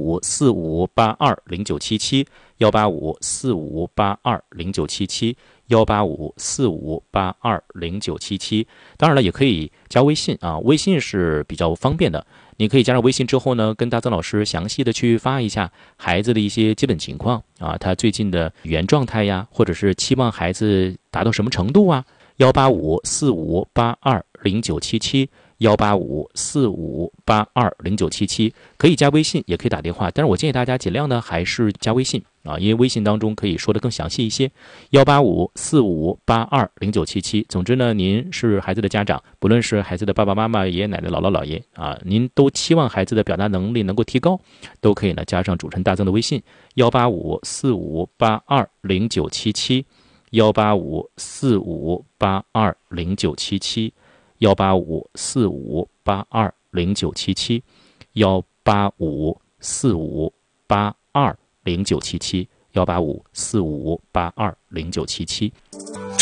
18545820977，18545820977，18545820977。当然了，也可以加微信啊，微信是比较方便的。你可以加上微信之后呢，跟大曾老师详细的去发一下孩子的一些基本情况啊，他最近的语言状态呀，或者是期望孩子达到什么程度啊。18545820977，18545820977，可以加微信，也可以打电话，但是我建议大家尽量呢还是加微信啊，因为微信当中可以说的更详细一些。18545820977。总之呢，您是孩子的家长，不论是孩子的爸爸妈妈、爷爷奶奶、姥姥姥爷啊，您都期望孩子的表达能力能够提高，都可以呢加上主持人大曾的微信18545820977，18545820977，18545820977，18545820977。